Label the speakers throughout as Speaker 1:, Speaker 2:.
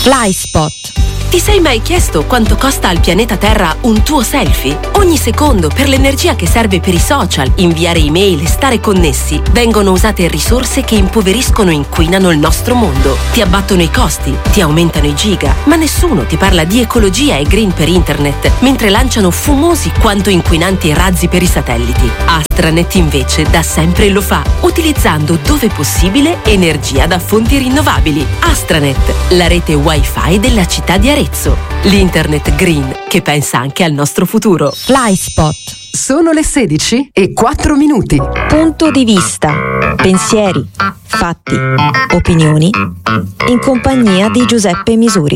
Speaker 1: Flyspot.
Speaker 2: Ti sei mai chiesto quanto costa al pianeta Terra un tuo selfie? Ogni secondo, per l'energia che serve per i social, inviare email e stare connessi, vengono usate risorse che impoveriscono e inquinano il nostro mondo. Ti abbattono i costi, ti aumentano i giga, ma nessuno ti parla di ecologia e green per internet, mentre lanciano fumosi quanto inquinanti razzi per i satelliti. Astranet invece da sempre lo fa, utilizzando dove possibile energia da fonti rinnovabili. Astranet, la rete wifi della città di Arezzo. L'internet green che pensa anche al nostro futuro.
Speaker 1: Flyspot.
Speaker 3: Sono le 16:04.
Speaker 1: Punto di vista, pensieri, fatti, opinioni in compagnia di Giuseppe Misuri.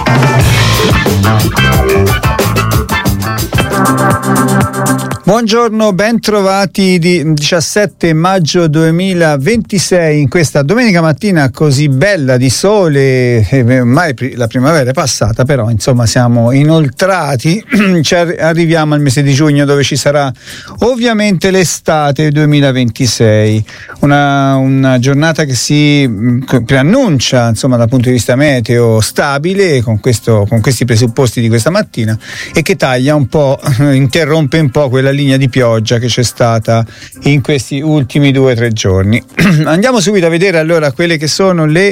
Speaker 4: Buongiorno, ben trovati di 17 maggio 2026 in questa domenica mattina così bella di sole. Ormai la primavera è passata, però insomma siamo inoltrati, arriviamo al mese di giugno dove ci sarà ovviamente l'estate 2026, una giornata che si preannuncia insomma dal punto di vista meteo stabile con questi presupposti di questa mattina e che taglia un po', interrompe un po' quella linea di pioggia che c'è stata in questi ultimi 2 o 3 giorni. Andiamo subito a vedere allora quelle che sono le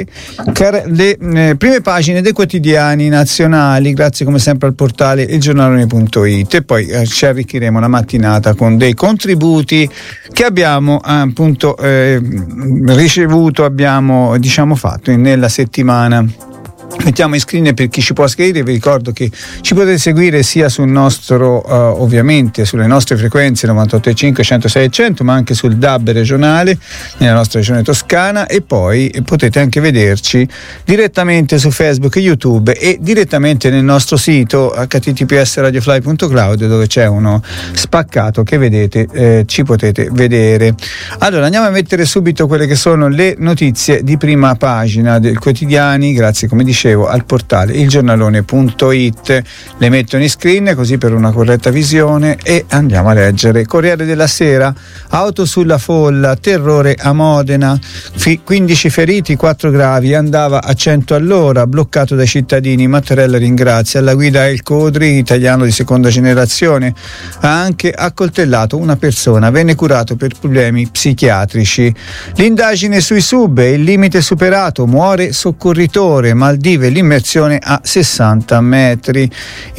Speaker 4: prime pagine dei quotidiani nazionali, grazie come sempre al portale ilgiornalone.it, e poi ci arricchiremo la mattinata con dei contributi che abbiamo appunto ricevuto, abbiamo fatto nella settimana. Mettiamo in screen per chi ci può scrivere. Vi ricordo che ci potete seguire sia sul nostro ovviamente sulle nostre frequenze 98.5, 106 e 100, ma anche sul DAB regionale nella nostra regione toscana, e poi potete anche vederci direttamente su Facebook e YouTube e direttamente nel nostro sito https://radiofly.cloud, dove c'è uno spaccato che vedete, ci potete vedere. Allora andiamo a mettere subito quelle che sono le notizie di prima pagina dei quotidiani, grazie come dicevo al portale ilgiornalone.it. Le metto in screen così per una corretta visione e andiamo a leggere. Corriere della Sera: auto sulla folla, terrore a Modena, 15 feriti, 4 gravi, andava a 100 all'ora, bloccato dai cittadini. Mattarella ringrazia, alla guida è il Codri, italiano di seconda generazione, ha anche accoltellato una persona, venne curato per problemi psichiatrici. L'indagine sui sub, il limite superato, muore soccorritore, Maldive, l'immersione a 60 metri.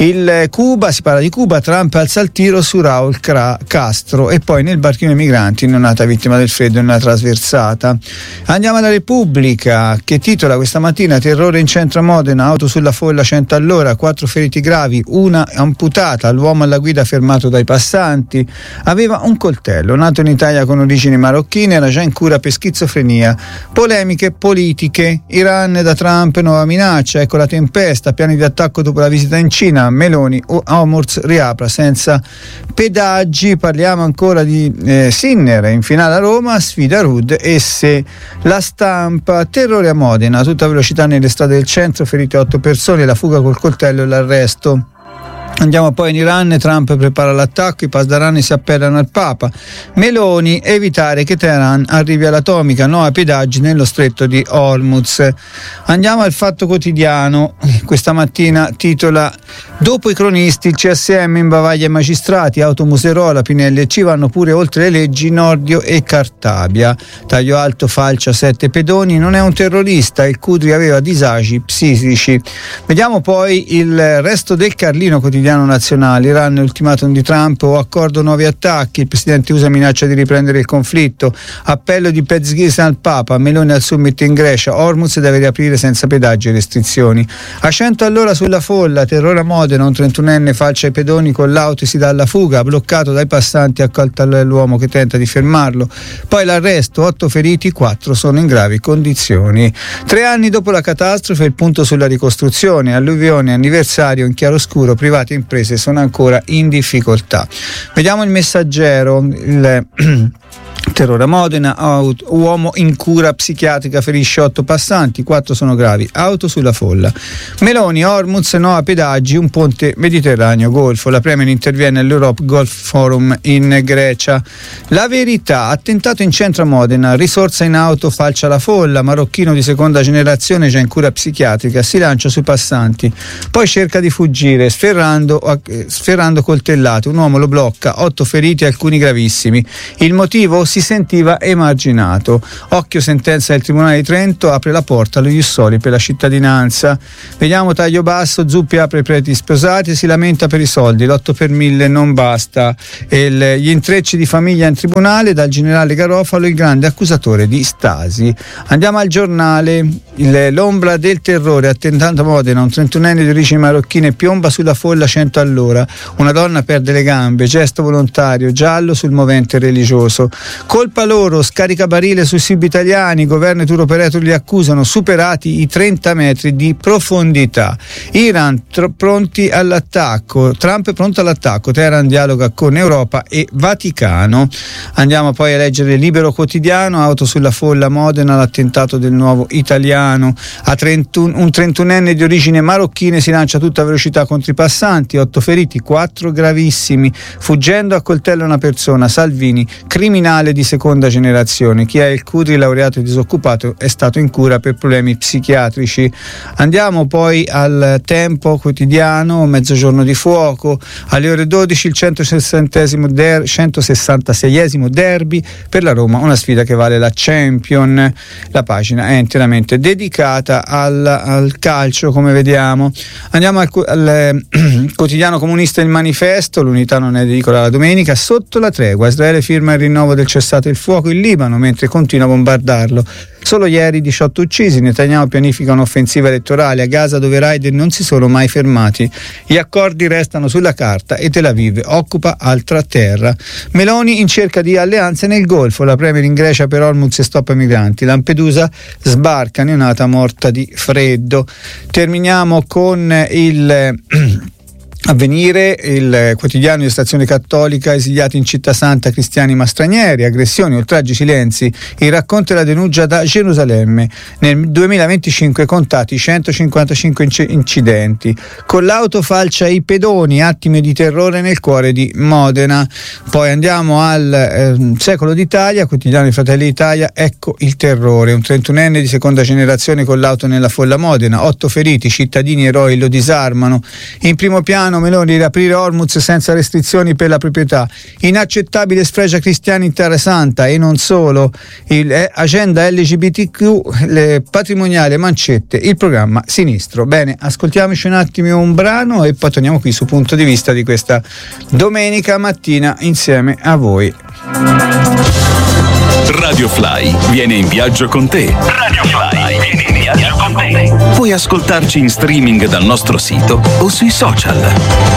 Speaker 4: Si parla di Cuba, Trump alza il tiro su Raul Castro, e poi nel barchino dei migranti neonata vittima del freddo nella trasversata. Andiamo alla Repubblica, che titola questa mattina: terrore in centro a Modena, auto sulla folla 100 all'ora, 4 feriti gravi, una amputata, l'uomo alla guida fermato dai passanti, aveva un coltello, nato in Italia con origini marocchine, era già in cura per schizofrenia. Polemiche politiche, Iran da Trump, nuova minaccia, ecco la tempesta, piani di attacco dopo la visita in Cina, Meloni o Amors riapra senza pedaggi. Parliamo ancora di Sinner in finale a Roma, sfida Rudd e se. La Stampa: terrore a Modena, a tutta velocità nelle strade del centro, ferite 8 persone, la fuga col coltello e l'arresto. Andiamo poi in Iran, Trump prepara l'attacco, i pasdarani si appellano al Papa. Meloni: evitare che Teheran arrivi all'atomica, no ai pedaggi nello stretto di Hormuz. Andiamo al Fatto Quotidiano, questa mattina titola: dopo i cronisti il CSM imbavaglia i magistrati, Automuserola, Pinelli e ci vanno pure oltre le leggi Nordio e Cartabia. Taglio alto falcia 7 pedoni, non è un terrorista, il Cudri aveva disagi psichici. Vediamo poi il resto del Carlino, quotidiano nazionale: Iran, ultimatum di Trump o accordo nuovi attacchi, il presidente USA minaccia di riprendere il conflitto, appello di Pezghisa al Papa, Meloni al summit in Grecia, Hormuz deve riaprire senza pedaggi e restrizioni. A 100 all'ora sulla folla, terrore a Modena, un 31enne falcia i pedoni con l'auto e si dà alla fuga, bloccato dai passanti, accolta l'uomo che tenta di fermarlo, poi l'arresto, 8 feriti, 4 sono in gravi condizioni. 3 anni dopo la catastrofe, il punto sulla ricostruzione, alluvione, anniversario in chiaroscuro, privati e imprese sono ancora in difficoltà. Vediamo il Messaggero, Terrore a Modena, uomo in cura psichiatrica ferisce 8 passanti, 4 sono gravi, auto sulla folla. Meloni, Hormuz, no a pedaggi, un ponte Mediterraneo, Golfo, la Premier interviene all'Europe Golf Forum in Grecia. La Verità, attentato in centro a Modena, risorsa in auto, falcia la folla, marocchino di seconda generazione già in cura psichiatrica, si lancia sui passanti, poi cerca di fuggire, sferrando coltellate, un uomo lo blocca, 8 feriti, alcuni gravissimi. Il motivo? Si sentiva emarginato. Occhio, sentenza del Tribunale di Trento apre la porta allo ius soli per la cittadinanza. Vediamo taglio basso, Zuppi apre i preti sposati e si lamenta per i soldi, l'8 per 1000 non basta. Gli intrecci di famiglia in tribunale, dal generale Garofalo il grande accusatore di Stasi. Andiamo al Giornale, l'ombra del terrore, attentato a Modena, un 31enne di origini marocchine piomba sulla folla 100 all'ora, una donna perde le gambe, gesto volontario, giallo sul movente religioso. Colpa loro, scaricabarile sui sub italiani, governo e tour operator li accusano, superati i 30 metri di profondità. Iran pronti all'attacco, Trump è pronto all'attacco, Teheran dialoga con Europa e Vaticano. Andiamo poi a leggere Libero Quotidiano, auto sulla folla Modena, l'attentato del nuovo italiano. Un 31enne di origine marocchine si lancia a tutta velocità contro i passanti, 8 feriti, 4 gravissimi, fuggendo a coltello una persona. Salvini, criminale di seconda generazione. Chi è il Cudri, laureato e disoccupato, è stato in cura per problemi psichiatrici. Andiamo poi al Tempo Quotidiano, mezzogiorno di fuoco, alle ore 12 il 166esimo derby per la Roma, una sfida che vale la Champion. La pagina è interamente dedicata al calcio, come vediamo. Andiamo al quotidiano comunista Il Manifesto, l'unità non è edicola la domenica, sotto la tregua, Israele firma il rinnovo del cessate il fuoco in Libano mentre continua a bombardarlo. Solo ieri 18 uccisi, Netanyahu pianifica un'offensiva elettorale a Gaza dove i raid non si sono mai fermati. Gli accordi restano sulla carta e Tel Aviv occupa altra terra. Meloni in cerca di alleanze nel Golfo, la Premier in Grecia per Hormuz e stop ai migranti. Lampedusa sbarca neonata morta di freddo. Terminiamo con il Avvenire, il quotidiano di Stazione Cattolica, esiliati in Città Santa cristiani ma stranieri, aggressioni, oltraggi, silenzi, il racconto e la denuncia da Gerusalemme. Nel 2025 contati 155 incidenti. Con l'auto falcia i pedoni, attimi di terrore nel cuore di Modena. Poi andiamo al Secolo d'Italia, quotidiano di Fratelli d'Italia, ecco il terrore. Un 31enne di seconda generazione con l'auto nella folla Modena, 8 feriti, cittadini eroi lo disarmano. In primo piano Meloni riaprire Hormuz senza restrizioni per la proprietà, inaccettabile sfregia cristiani in Terra Santa e non solo, agenda LGBTQ, le patrimoniali mancette, il programma sinistro. Bene, ascoltiamoci un attimo un brano e poi torniamo qui su Punto di Vista di questa domenica mattina insieme a voi.
Speaker 3: Radio Fly viene in viaggio con te. Radio Fly viene in viaggio con te. Puoi ascoltarci in streaming dal nostro sito o sui social.